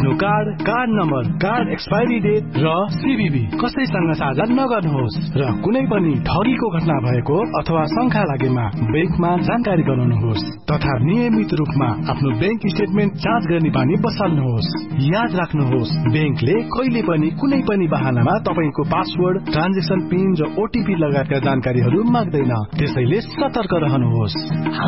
आफ्नो card, card number, card expiry date र CVV कसैसँग साझा नगर्नुहोस् र कुनै पनि ठगीको घटना भएको अथवा शंका लागेमा बैंकमा जानकारी गराउनुहोस् तथा नियमित रूपमा आफ्नो बैंक स्टेटमेन्ट जाँच गर्ने बानी बसाल्नुहोस्। याद राख्नुहोस्, बैंकले कहिले पनि कुनै पनि बहानामा तपाईको पासवर्ड, ट्रान्जेक्सन पिन र ओटीपी लगायतका जानकारीहरू माग्दैन। त्यसैले सतर्क रहनुहोस्।